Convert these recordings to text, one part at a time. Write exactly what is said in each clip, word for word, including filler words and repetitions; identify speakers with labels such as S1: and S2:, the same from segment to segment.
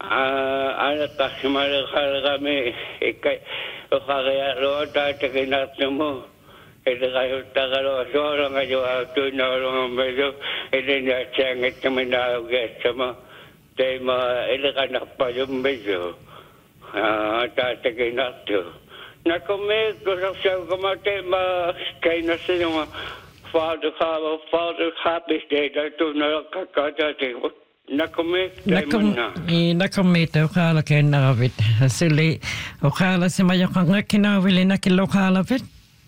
S1: Ana tasimala kami ikai okarea lo ta te kinatmo ele kayo tagalo soro ngayo tu no lo medo ele na chang et kamina gesama te ma ele kana pa yo medo ah ta te kinato na come cosa sa come te ma kai na se no father father father happy day tu no kakata te Nakome
S2: i nakome te okala ke naravit sili okala se mayo kanga kinawili na kilokala vit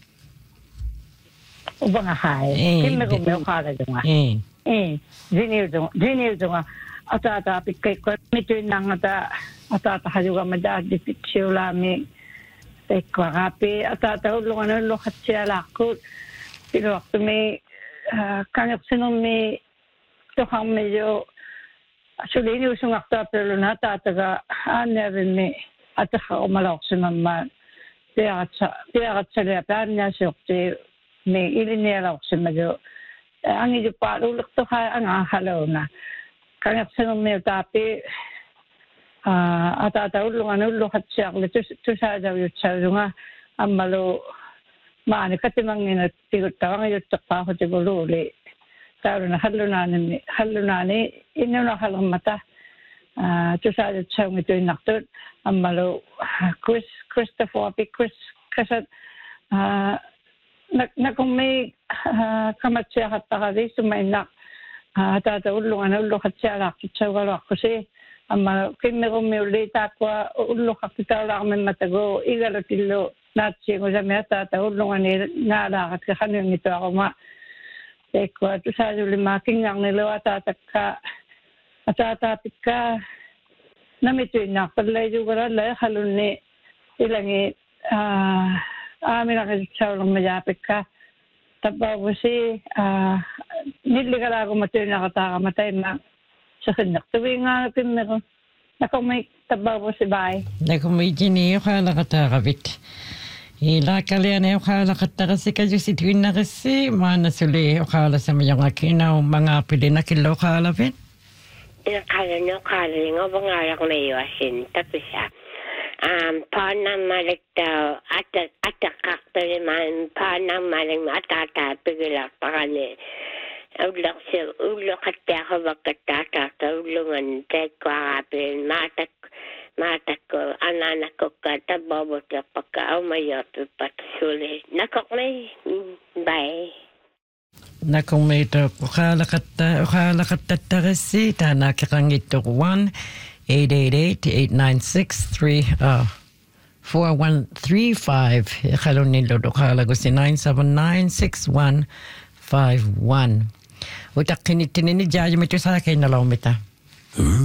S3: ubanga hai kimme ko me okala junga eh eh jini junga jini junga ata ata pikai ko mitu nangata ata ata hajuga mada dipitula me te kwarape ata ata ulunga no khatsia ko pero me kanya sino me to hamme yo Actually, ini usung akta pero na tataga anerin ni at ako malaksin naman. Tiyakat sa tiyakat sa liapan niya siyokti ni ilinira ako medyo. Ang iyo pa ulok to kaya ang ahalaw na. Kanya sa may tapi at atawulungan ulok at siya to to sa daw yung sa nga ang malo maani katimangin at tigot tawang iyo takpa ko tigulo uli. Taro na halunani halunani ino na halang mata ah to sa chang ito naktot amalo Chris Christopher P Chris kasi ah na kung may kamatya at takali sumaynak ah tata ulungan ulok at siya lakit sa wala kasi amalo kimero mi ulita ko ulok kapita la kami matago igalotilo natsi ko sa meta tata ulungan ni nalakat ka kanang ito ako ma Eko tu sa juli making ang nilaw at ataka at atapit ka namitu na palay juga la halun ni ilangi ah amin ang sa lang mayapit ka tabaw si ah niligal ako matu na kataka matay na sa kanak tuwing nga pinero nakamay tabaw si bay
S2: nakamay jini kala kataka bit Ila kalian e okala katara si kayo si tuwin na kasi mana suli okala sa mayang akinaw mga pili na kilo okala vit?
S4: Inakala niyo okala nga bangarak na iwasin tapos siya um, paanang malik daw atakakta naman paanang malik atata pigilak pakani ulak siya ulak at ako bakatatata ulungan teko akapin matak Mata ko, anak ko kata bawa ke pakau mayat patsuli. Nakok may bye.
S2: Nakong may to ukala kata ukala kata tarasi ta nakirang ito one eight eight eight eight nine six three uh four one three five. Kalon nilo ukala ko si nine seven nine six one five one. Utak kinitinin ni Jaya mito sa akin na laumita.